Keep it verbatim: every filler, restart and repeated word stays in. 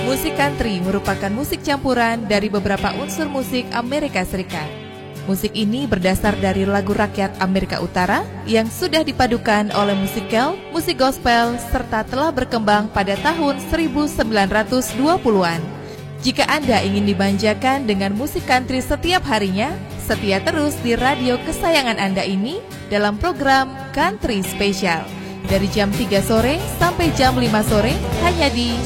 Musik country merupakan musik campuran dari beberapa unsur musik Amerika Serikat. Musik ini berdasar dari lagu rakyat Amerika Utara yang sudah dipadukan oleh musikal, musik gospel, serta telah berkembang pada tahun seribu sembilan ratus dua puluhan. Jika Anda ingin dimanjakan dengan musik country setiap harinya, setia terus di radio kesayangan Anda ini dalam program Country Special. Dari jam tiga sore sampai jam lima sore hanya di